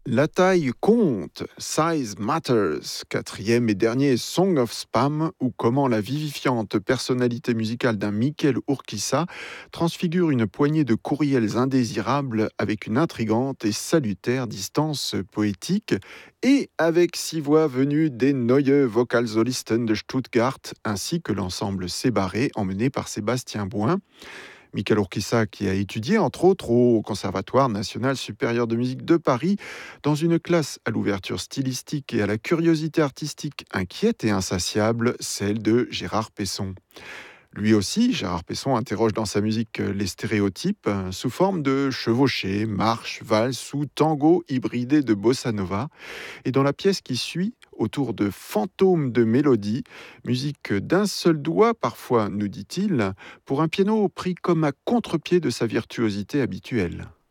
La taille compte, Size Matters, quatrième et dernier Song of Spam, ou comment la vivifiante personnalité musicale d'un Mikel Urquiza transfigure une poignée de courriels indésirables avec une intrigante et salutaire distance poétique, et avec 6 voix venues des Neue Vokalsolisten de Stuttgart, ainsi que l'ensemble Sébarré emmené par Sébastien Bouin. Michael Urquiza, qui a étudié entre autres au Conservatoire national supérieur de musique de Paris, dans une classe à l'ouverture stylistique et à la curiosité artistique inquiète et insatiable, celle de Gérard Pesson. Lui aussi, Gérard Pesson interroge dans sa musique les stéréotypes sous forme de chevauchées, marches, valses ou tango hybridés de bossa nova. Et dans la pièce qui suit, autour de fantômes de mélodie, musique d'un seul doigt parfois, nous dit-il, pour un piano pris comme à contre-pied de sa virtuosité habituelle.